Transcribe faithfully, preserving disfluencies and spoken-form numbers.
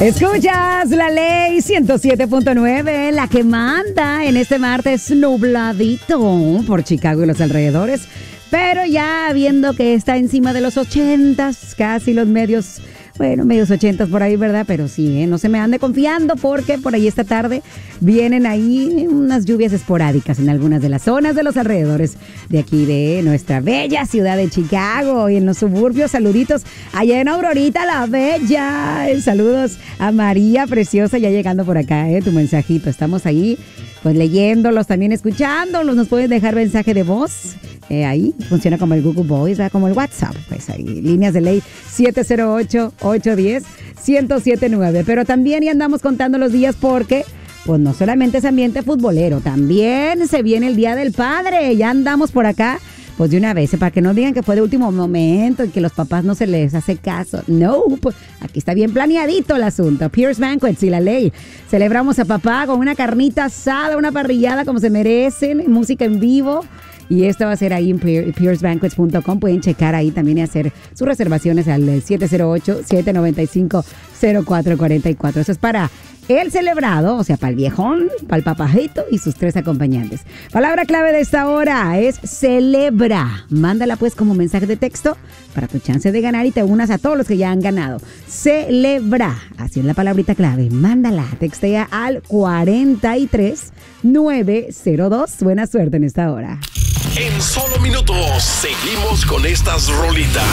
Escuchas la ley ciento siete punto nueve, la que manda en este martes nubladito por Chicago y los alrededores, pero ya viendo que está encima de los ochentas, casi los medios, bueno, medios ochentas por ahí, ¿verdad? Pero sí, ¿eh? No se me ande confiando porque por ahí esta tarde vienen ahí unas lluvias esporádicas en algunas de las zonas de los alrededores de aquí de nuestra bella ciudad de Chicago y en los suburbios. Saluditos allá en Aurorita la Bella. Saludos a María Preciosa ya llegando por acá, ¿eh? Tu mensajito. Estamos ahí pues leyéndolos, también escuchándolos. Nos pueden dejar mensaje de voz. Eh, ahí funciona como el Google Voice, ¿verdad? Como el WhatsApp, pues ahí, líneas de ley siete cero ocho, ocho uno cero, uno cero siete nueve. Pero también ya andamos contando los días porque, pues no solamente es ambiente futbolero, también se viene el Día del Padre. Ya andamos por acá, pues de una vez, para que no digan que fue de último momento y que los papás no se les hace caso. No, pues aquí está bien planeadito el asunto. Pierce Banquets y la ley. Celebramos a papá con una carnita asada, una parrillada como se merecen, música en vivo. Y esto va a ser ahí en pierce banquets punto com. Pueden checar ahí también y hacer sus reservaciones al siete cero ocho, siete nueve cinco, cero cuatro cuatro cuatro. Eso es para el celebrado, o sea, para el viejón, para el papajito y sus tres acompañantes. Palabra clave de esta hora es celebra. Mándala pues como mensaje de texto para tu chance de ganar y te unas a todos los que ya han ganado. Celebra. Así es la palabrita clave. Mándala. Textea al cuarenta y tres nueve cero dos. Buena suerte en esta hora. En solo minutos seguimos con estas rolitas.